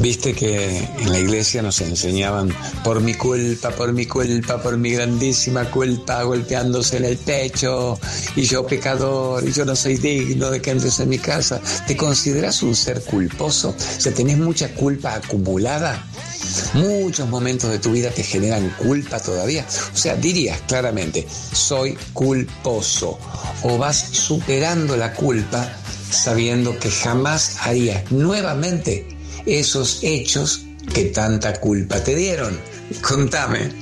Viste que en la iglesia nos enseñaban por mi culpa, por mi grandísima culpa, golpeándose en el pecho, y yo pecador, y yo no soy digno de que entres en mi casa. ¿Te consideras un ser culposo? O sea, ¿tenés mucha culpa acumulada? Muchos momentos de tu vida te generan culpa todavía. O sea, dirías claramente, soy culposo. O vas superando la culpa sabiendo que jamás harías nuevamente esos hechos que tanta culpa te dieron. Contame.